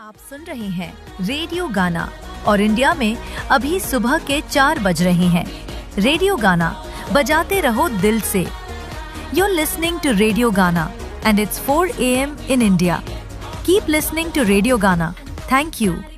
आप सुन रहे हैं रेडियो गाना और इंडिया में अभी सुबह के 4 बज रहे हैं। रेडियो गाना बजाते रहो दिल से। You're listening to Radio Ghana and it's 4 a.m. in India. Keep listening to Radio Ghana. Thank you.